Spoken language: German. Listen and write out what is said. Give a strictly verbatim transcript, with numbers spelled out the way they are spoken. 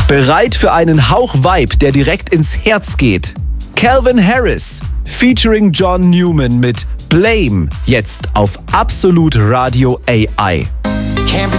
Bereit für einen Hauch Vibe, der direkt ins Herz geht? Calvin Harris featuring John Newman mit Blame, jetzt auf Absolut Radio A I.